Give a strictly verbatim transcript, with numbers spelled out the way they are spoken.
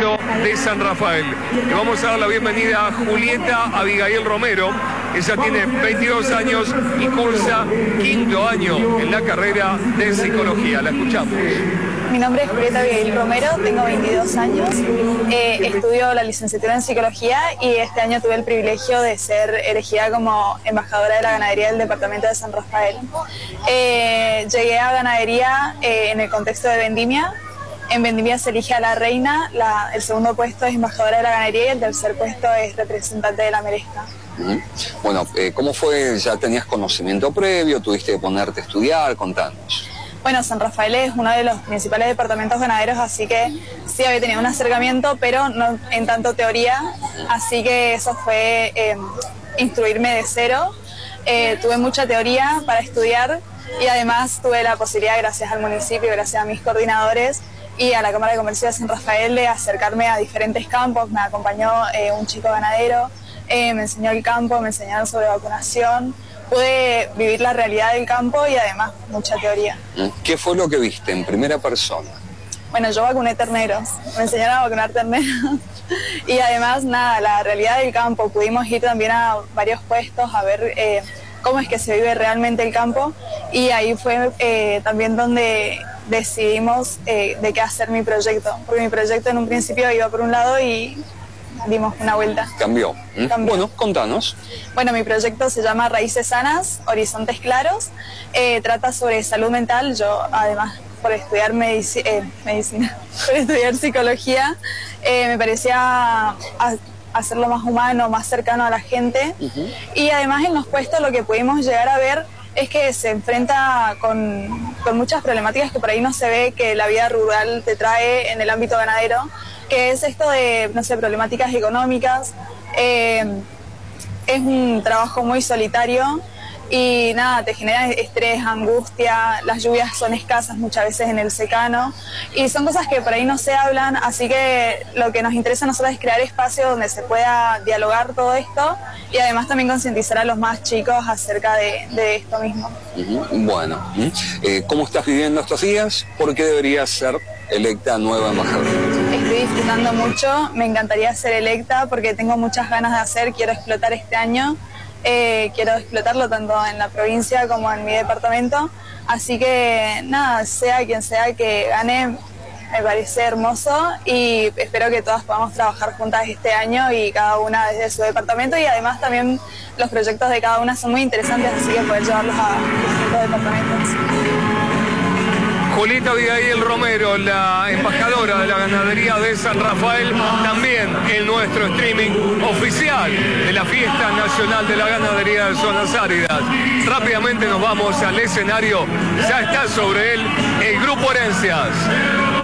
ganadero de San Rafael. Le vamos a dar la bienvenida a Julieta Abigail Romero. Ella tiene veintidós años y cursa quinto año en la carrera de psicología. La escuchamos. Mi nombre es Julieta Abigail Romero, tengo veintidós años, eh, estudio la licenciatura en psicología y este año tuve el privilegio de ser elegida como embajadora de la ganadería del departamento de San Rafael. Eh, llegué a ganadería eh, en el contexto de vendimia. En vendimia se elige a la reina, la, el segundo puesto es embajadora de la ganadería y el tercer puesto es representante de la meresta. Uh-huh. Bueno, eh, ¿cómo fue? ¿Ya tenías conocimiento previo? ¿Tuviste que ponerte a estudiar? Contanos. Bueno, San Rafael es uno de los principales departamentos ganaderos, así que sí había tenido un acercamiento, pero no en tanto teoría, así que eso fue eh, instruirme de cero. Eh, tuve mucha teoría para estudiar y además tuve la posibilidad, gracias al municipio, gracias a mis coordinadores y a la Cámara de Comercio de San Rafael, de acercarme a diferentes campos. Me acompañó eh, un chico ganadero, eh, me enseñó el campo, me enseñaron sobre vacunación. Pude vivir la realidad del campo y además mucha teoría. ¿Qué fue lo que viste en primera persona? Bueno, yo vacuné terneros, me enseñaron a vacunar terneros y además nada, la realidad del campo. Pudimos ir también a varios puestos a ver eh, cómo es que se vive realmente el campo y ahí fue eh, también donde decidimos eh, de qué hacer mi proyecto, porque mi proyecto en un principio iba por un lado y dimos una vuelta. Cambió. ¿Mm? Cambió. Bueno, contanos. Bueno, mi proyecto se llama Raíces Sanas, Horizontes Claros. Eh, trata sobre salud mental. Yo, además, por estudiar medici eh, medicina, por estudiar psicología, eh, me parecía a, hacerlo más humano, más cercano a la gente. Uh-huh. Y además en los puestos lo que pudimos llegar a ver es que se enfrenta con, con muchas problemáticas que por ahí no se ve que la vida rural te trae en el ámbito ganadero, que es esto de, no sé, problemáticas económicas. Eh, es un trabajo muy solitario y nada, te genera estrés, angustia, las lluvias son escasas muchas veces en el secano y son cosas que por ahí no se hablan, así que lo que nos interesa a nosotros es crear espacios donde se pueda dialogar todo esto y además también concientizar a los más chicos acerca de, de esto mismo. Uh-huh. Bueno, uh-huh. eh, ¿cómo estás viviendo estos días? ¿Por qué deberías ser electa nueva embajadora? Estoy disfrutando mucho, me encantaría ser electa porque tengo muchas ganas de hacer, quiero explotar este año. Eh, quiero explotarlo tanto en la provincia como en mi departamento, así que nada, sea quien sea que gane, me parece hermoso y espero que todas podamos trabajar juntas este año y cada una desde su departamento y además también los proyectos de cada una son muy interesantes, así que poder llevarlos a distintos departamentos. Julieta Abigail Romero, la embajadora de la ganadería de San Rafael, también en nuestro streaming oficial de la Fiesta Nacional de la Ganadería de Zonas Áridas. Rápidamente nos vamos al escenario, ya está sobre él el Grupo Herencias.